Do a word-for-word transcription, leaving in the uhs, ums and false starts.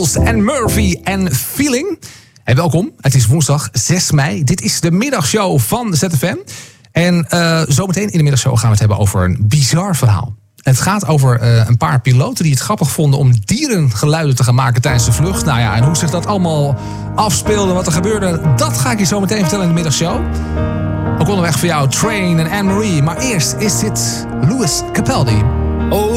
Jules en Murphy en Feeling. Hey, welkom. Het is woensdag zes mei. Dit is de middagshow van Z F M. En uh, zometeen in de middagshow gaan we het hebben over een bizar verhaal. Het gaat over uh, een paar piloten die het grappig vonden om dierengeluiden te gaan maken tijdens de vlucht. Nou ja, en hoe zich dat allemaal afspeelde, wat er gebeurde, dat ga ik je zo meteen vertellen in de middagshow. Ook onderweg voor jou Train en Anne-Marie. Maar eerst is dit Lewis Capaldi.